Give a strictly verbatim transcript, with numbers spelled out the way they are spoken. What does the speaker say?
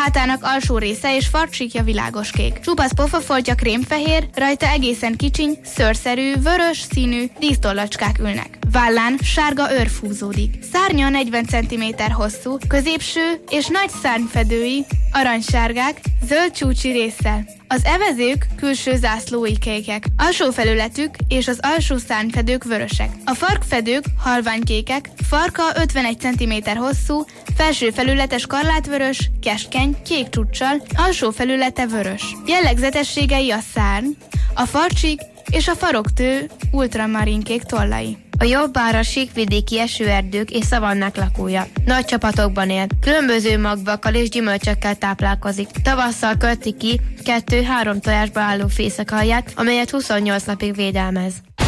hátának alsó része és farcsíkja világoskék. Csupasz pofafoltja krémfehér, rajta egészen kicsiny, szőrszerű, vörös színű dísztollacskák ülnek. Vállán sárga őr fúzódik. Szárnya negyven centiméter hosszú, középső és nagy szárnyfedői aranysárgák, zöld csúcsi résszel. Az evezők külső zászlói kékek, alsó felületük és az alsó szárnyfedők vörösek. A farkfedők halványkékek, farka ötvenegy centiméter hosszú, felső felülete skarlátvörös, keskeny, kék csúccsal, alsó felülete vörös. Jellegzetességei a szárny, a farcsík és a faroktő ultramarinkék tollai. A jobbára síkvidéki esőerdők és szavannák lakója. Nagy csapatokban él. Különböző magvakkal és gyümölcsökkel táplálkozik. Tavasszal költi ki kettő-három tojásba álló fészekallját, amelyet huszonnyolc napig védelmez.